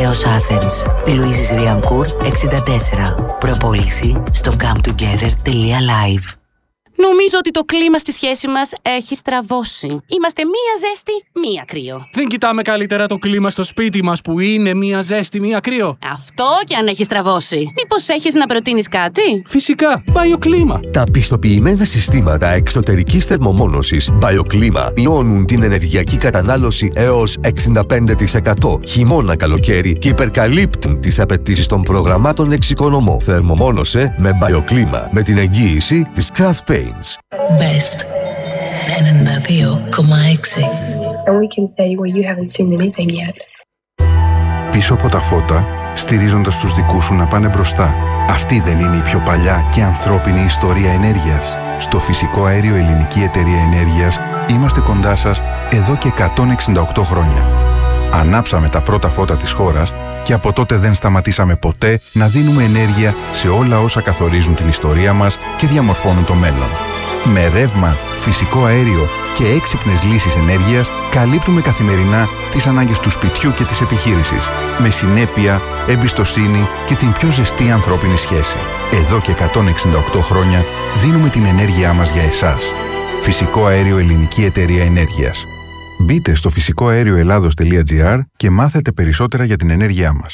Πειραιώς Athens, Λουίζης Ριανκούρ 64. Προπόληση στο cometogether.live. Νομίζω ότι το κλίμα στη σχέση μας έχει στραβώσει. Είμαστε μία ζέστη, μία κρύο. Δεν κοιτάμε καλύτερα το κλίμα στο σπίτι μας που είναι μία ζέστη, μία κρύο? Αυτό κι αν έχει στραβώσει. Μήπως έχεις να προτείνεις κάτι? Φυσικά, BioClima. Τα πιστοποιημένα συστήματα εξωτερικής θερμομόνωσης BioClima μειώνουν την ενεργειακή κατανάλωση έως 65% χειμώνα-καλοκαίρι και υπερκαλύπτουν τις απαιτήσεις των προγραμμάτων εξοικονομώ. Θερμομόνωσε με BioClima με την εγγύηση της Craft Paints. Best 92,6. And we can say, well, you haven't seen anything yet. Πίσω από τα φώτα, στηρίζοντας τους δικούς σου να πάνε μπροστά. Αυτή δεν είναι η πιο παλιά και ανθρώπινη ιστορία ενέργειας? Στο Φυσικό Αέριο Ελληνική Εταιρεία Ενέργειας είμαστε κοντά σας εδώ και 168 χρόνια. Ανάψαμε τα πρώτα φώτα της χώρας και από τότε δεν σταματήσαμε ποτέ να δίνουμε ενέργεια σε όλα όσα καθορίζουν την ιστορία μας και διαμορφώνουν το μέλλον. Με ρεύμα, φυσικό αέριο και έξυπνες λύσεις ενέργειας καλύπτουμε καθημερινά τις ανάγκες του σπιτιού και της επιχείρησης. Με συνέπεια, εμπιστοσύνη και την πιο ζεστή ανθρώπινη σχέση. Εδώ και 168 χρόνια δίνουμε την ενέργειά μας για εσάς. Φυσικό Αέριο Ελληνική Εταιρεία Ενέργειας. Μπείτε στο φυσικοαέρioελλάδος.gr και μάθετε περισσότερα για την ενέργειά μας.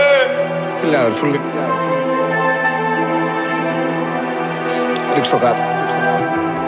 Φίλε αδερφούλη, ρίξ' το κάτω.